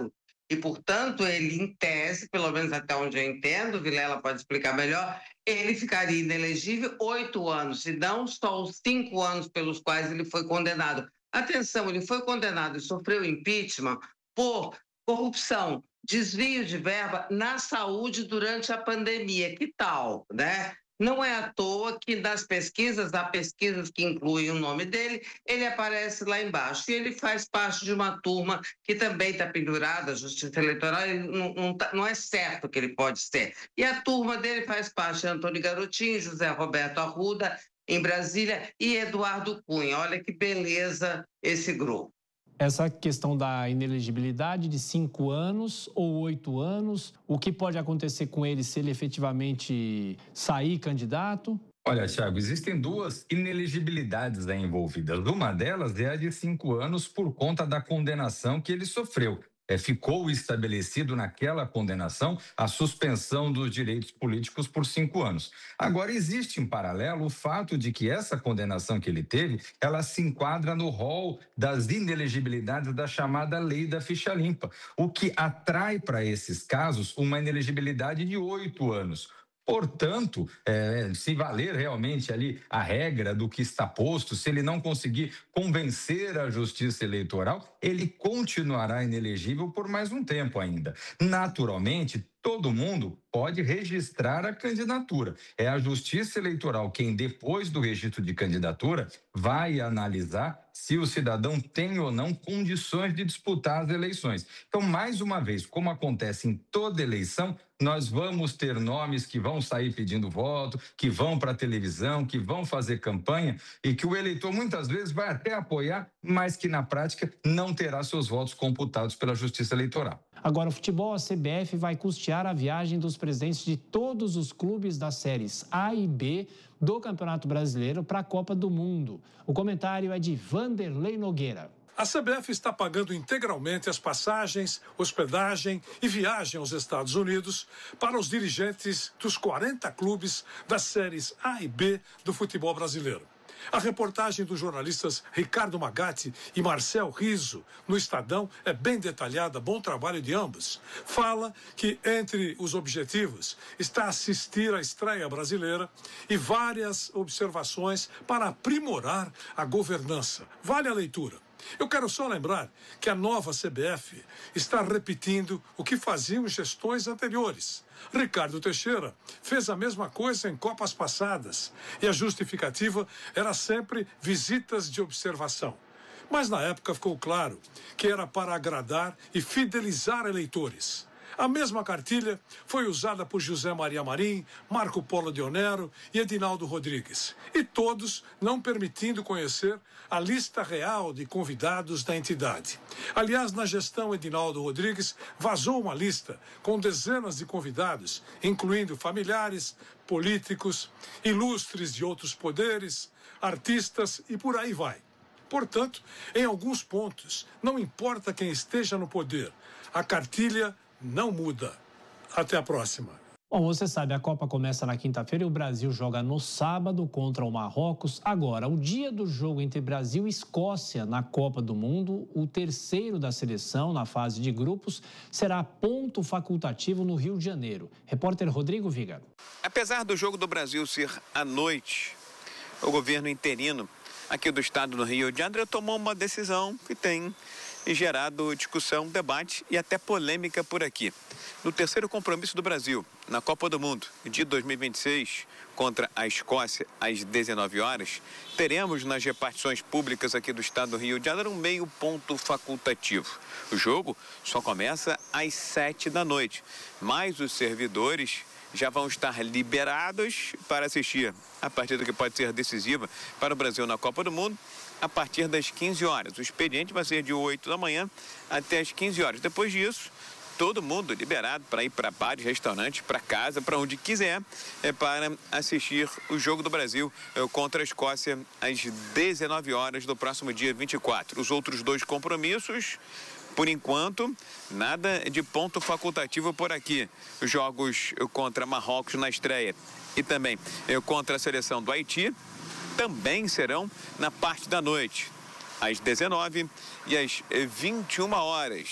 E, portanto, ele, em tese, pelo menos até onde eu entendo, Vilela pode explicar melhor, ele ficaria inelegível oito anos, e não só os cinco anos pelos quais ele foi condenado. Atenção, ele foi condenado e sofreu impeachment por corrupção, desvio de verba na saúde durante a pandemia. Que tal, né? Não é à toa que nas pesquisas, há pesquisas que incluem o nome dele, ele aparece lá embaixo. E ele faz parte de uma turma que também está pendurada, a Justiça Eleitoral, não, não, tá, não é certo que ele pode ser. E a turma dele faz parte de Antônio Garotinho, José Roberto Arruda, em Brasília, e Eduardo Cunha. Olha que beleza esse grupo. Essa questão da inelegibilidade de cinco anos ou oito anos, o que pode acontecer com ele se ele efetivamente sair candidato? Olha, Thiago, existem duas inelegibilidades aí envolvidas. Uma delas é a de cinco anos por conta da condenação que ele sofreu. É, ficou estabelecido naquela condenação a suspensão dos direitos políticos por cinco anos. Agora, existe em paralelo o fato de que essa condenação que ele teve, ela se enquadra no rol das inelegibilidades da chamada lei da ficha limpa, o que atrai para esses casos uma inelegibilidade de oito anos. Portanto, é, se valer realmente ali a regra do que está posto, se ele não conseguir convencer a Justiça Eleitoral, ele continuará inelegível por mais um tempo ainda. Naturalmente, todo mundo pode registrar a candidatura. É a Justiça Eleitoral quem, depois do registro de candidatura, vai analisar se o cidadão tem ou não condições de disputar as eleições. Então, mais uma vez, como acontece em toda eleição, nós vamos ter nomes que vão sair pedindo voto, que vão para a televisão, que vão fazer campanha e que o eleitor muitas vezes vai até apoiar, mas que na prática não terá seus votos computados pela Justiça Eleitoral. Agora, o futebol, a C B F vai custear a viagem dos presidentes de todos os clubes das séries A e B do Campeonato Brasileiro para a Copa do Mundo. O comentário é de Vanderlei Nogueira. A C B F está pagando integralmente as passagens, hospedagem e viagem aos Estados Unidos para os dirigentes dos quarenta clubes das séries A e B do futebol brasileiro. A reportagem dos jornalistas Ricardo Magatti e Marcel Riso no Estadão é bem detalhada, bom trabalho de ambos. Fala que entre os objetivos está assistir à estreia brasileira e várias observações para aprimorar a governança. Vale a leitura. Eu quero só lembrar que a nova C B F está repetindo o que faziam gestões anteriores. Ricardo Teixeira fez a mesma coisa em Copas passadas e a justificativa era sempre visitas de observação. Mas na época ficou claro que era para agradar e fidelizar eleitores. A mesma cartilha foi usada por José Maria Marim, Marco Polo de Onero e Edinaldo Rodrigues, e todos não permitindo conhecer a lista real de convidados da entidade. Aliás, na gestão Edinaldo Rodrigues, vazou uma lista com dezenas de convidados, incluindo familiares, políticos, ilustres de outros poderes, artistas e por aí vai. Portanto, em alguns pontos, não importa quem esteja no poder, a cartilha não muda. Até a próxima. Bom, você sabe, a Copa começa na quinta-feira e o Brasil joga no sábado contra o Marrocos. Agora, o dia do jogo entre Brasil e Escócia na Copa do Mundo, o terceiro da seleção na fase de grupos, será ponto facultativo no Rio de Janeiro. Repórter Rodrigo Viga. Apesar do jogo do Brasil ser à noite, o governo interino aqui do estado do Rio de Janeiro tomou uma decisão que tem gerado discussão, debate e até polêmica por aqui. No terceiro compromisso do Brasil, na Copa do Mundo de dois mil e vinte e seis, contra a Escócia, às dezenove horas, teremos nas repartições públicas aqui do estado do Rio de Janeiro um meio ponto facultativo. O jogo só começa às sete da noite, mas os servidores já vão estar liberados para assistir a partida que pode ser decisiva para o Brasil na Copa do Mundo a partir das quinze horas. O expediente vai ser de oito da manhã até as quinze horas. Depois disso, todo mundo liberado para ir para bares, restaurantes, para casa, para onde quiser, é para assistir o jogo do Brasil contra a Escócia às dezenove horas do próximo dia vinte e quatro. Os outros dois compromissos, por enquanto, nada de ponto facultativo por aqui. Os jogos contra Marrocos na estreia e também contra a seleção do Haiti também serão na parte da noite, às dezenove e às vinte e uma horas.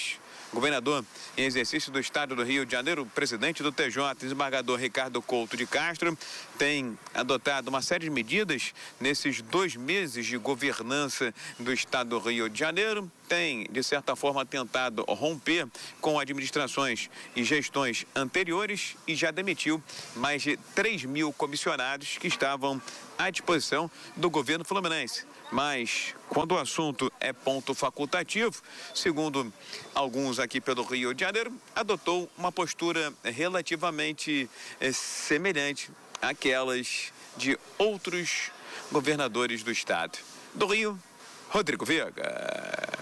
governador em exercício do estado do Rio de Janeiro, o presidente do T J, desembargador Ricardo Couto de Castro, tem adotado uma série de medidas nesses dois meses de governança do estado do Rio de Janeiro. Tem, de certa forma, tentado romper com administrações e gestões anteriores e já demitiu mais de três mil comissionados que estavam à disposição do governo fluminense. Mas, quando o assunto é ponto facultativo, segundo alguns aqui pelo Rio de Janeiro, adotou uma postura relativamente eh, semelhante àquelas de outros governadores do estado. Do Rio, Rodrigo Viega.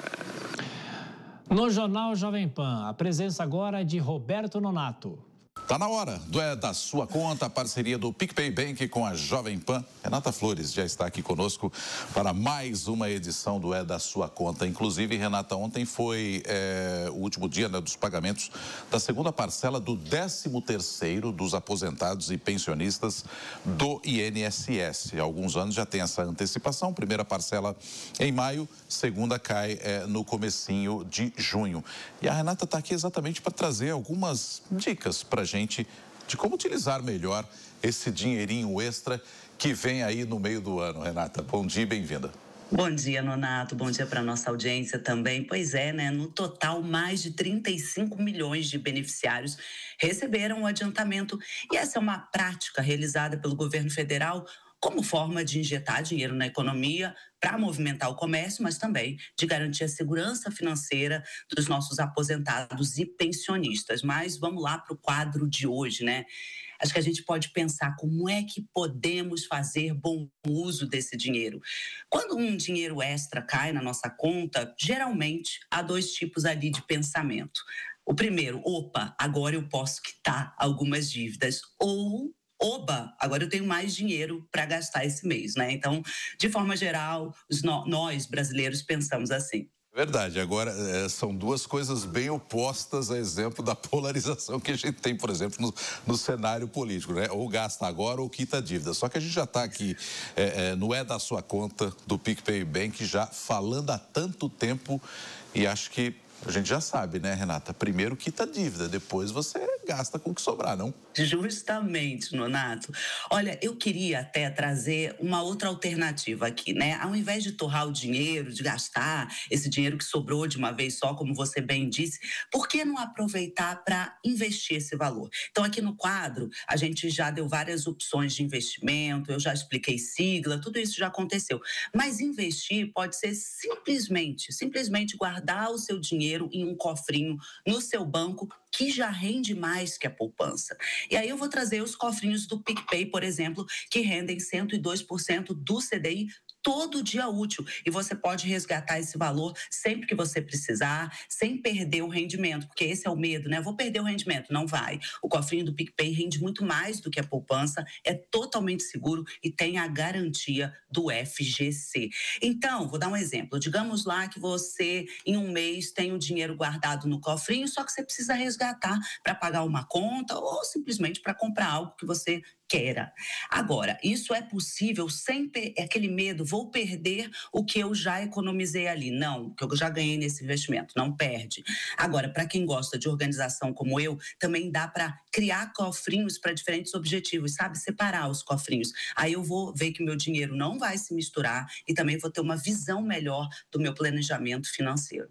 No Jornal Jovem Pan, a presença agora de Roberto Nonato. Tá na hora do É da Sua Conta, a parceria do PicPay Bank com a Jovem Pan. Renata Flores já está aqui conosco para mais uma edição do É da Sua Conta. Inclusive, Renata, ontem foi é, o último dia, né, dos pagamentos da segunda parcela do décimo terceiro dos aposentados e pensionistas do I N S S. Há alguns anos já tem essa antecipação, primeira parcela em maio, segunda cai é, no comecinho de junho. E a Renata está aqui exatamente para trazer algumas dicas para a gente de como utilizar melhor esse dinheirinho extra que vem aí no meio do ano. Renata, bom dia e bem-vinda. Bom dia, Nonato. Bom dia para a nossa audiência também. Pois é, né? No total, mais de trinta e cinco milhões de beneficiários receberam o adiantamento. E essa é uma prática realizada pelo governo federal como forma de injetar dinheiro na economia para movimentar o comércio, mas também de garantir a segurança financeira dos nossos aposentados e pensionistas. Mas vamos lá para o quadro de hoje, né? Acho que a gente pode pensar como é que podemos fazer bom uso desse dinheiro. Quando um dinheiro extra cai na nossa conta, geralmente há dois tipos ali de pensamento. O primeiro, opa, agora eu posso quitar algumas dívidas, ou oba, agora eu tenho mais dinheiro para gastar esse mês, né? Então, de forma geral, os no, nós brasileiros pensamos assim. Verdade, agora é, são duas coisas bem opostas a exemplo da polarização que a gente tem, por exemplo, no, no cenário político, né? Ou gasta agora ou quita a dívida. Só que a gente já está aqui, é, é, não é da sua conta do PicPay Bank, já falando há tanto tempo e acho que a gente já sabe, né, Renata? Primeiro quita a dívida, depois você gasta com o que sobrar, não? Justamente, Nonato. Olha, eu queria até trazer uma outra alternativa aqui, né? Ao invés de torrar o dinheiro, de gastar esse dinheiro que sobrou de uma vez só, como você bem disse, por que não aproveitar para investir esse valor? Então, aqui no quadro, a gente já deu várias opções de investimento, eu já expliquei sigla, tudo isso já aconteceu. Mas investir pode ser simplesmente, simplesmente guardar o seu dinheiro em um cofrinho no seu banco que já rende mais que a poupança. E aí eu vou trazer os cofrinhos do PicPay, por exemplo, que rendem cento e dois por cento do C D I todo dia útil. E você pode resgatar esse valor sempre que você precisar, sem perder o rendimento, porque esse é o medo, né? Vou perder o rendimento. Não vai. O cofrinho do PicPay rende muito mais do que a poupança, é totalmente seguro e tem a garantia do F G C. Então, vou dar um exemplo. Digamos lá que você, em um mês, tem o dinheiro guardado no cofrinho, só que você precisa resgatar para pagar uma conta ou simplesmente para comprar algo que você queira. Agora, isso é possível sem ter aquele medo, vou perder o que eu já economizei ali. Não, o que eu já ganhei nesse investimento, não perde. Agora, para quem gosta de organização como eu, também dá para criar cofrinhos para diferentes objetivos, sabe? Separar os cofrinhos. Aí eu vou ver que meu dinheiro não vai se misturar e também vou ter uma visão melhor do meu planejamento financeiro.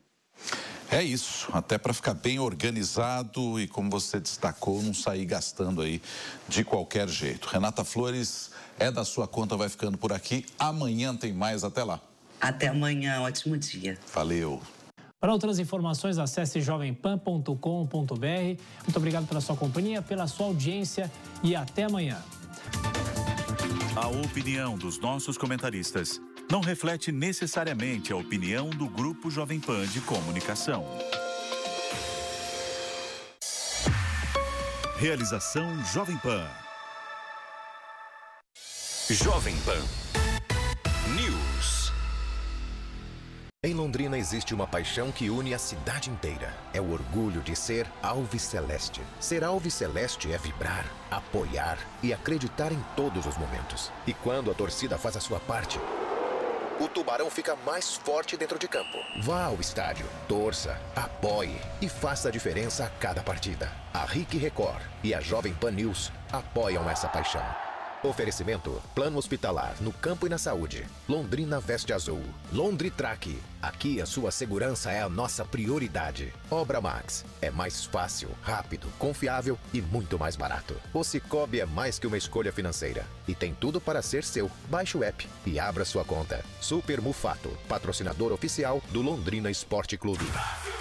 É isso, até para ficar bem organizado e, como você destacou, não sair gastando aí de qualquer jeito. Renata Flores, É da Sua Conta, vai ficando por aqui. Amanhã tem mais, até lá. Até amanhã, ótimo dia. Valeu. Para outras informações, acesse jovem pan ponto com ponto br. Muito obrigado pela sua companhia, pela sua audiência e até amanhã. A opinião dos nossos comentaristas não reflete necessariamente a opinião do Grupo Jovem Pan de Comunicação. Realização Jovem Pan. Jovem Pan News. Em Londrina existe uma paixão que une a cidade inteira. É o orgulho de ser alviceleste. Ser alviceleste é vibrar, apoiar e acreditar em todos os momentos. E quando a torcida faz a sua parte, o Tubarão fica mais forte dentro de campo. Vá ao estádio, torça, apoie e faça a diferença a cada partida. A R I C Record e a Jovem Pan News apoiam essa paixão. Oferecimento: Plano Hospitalar no Campo e na Saúde. Londrina Veste Azul. Londritrack. Aqui a sua segurança é a nossa prioridade. Obra Max. É mais fácil, rápido, confiável e muito mais barato. O Cicobi é mais que uma escolha financeira e tem tudo para ser seu. Baixe o app e abra sua conta. Super Mufato, patrocinador oficial do Londrina Esporte Clube.